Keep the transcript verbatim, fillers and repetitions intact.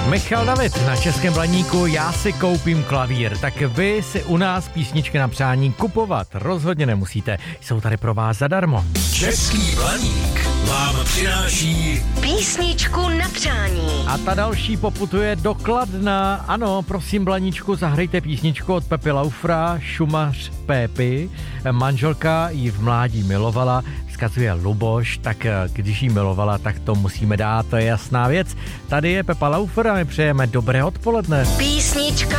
Michal David na Českém Blaníku, já si koupím klavír, tak vy si u nás písničky na přání kupovat rozhodně nemusíte, jsou tady pro vás zadarmo. Český Blaník vám přináší písničku na přání. A ta další poputuje do Kladna. Ano, prosím Blaníčku, zahrajte písničku od Pepy Laufra, Šumař Pépy. Manželka ji v mládí milovala, vzkazuje Luboš, tak když ji milovala, tak to musíme dát, to je jasná věc. Tady je Pepa Laufra a my přejeme dobré odpoledne. Písnička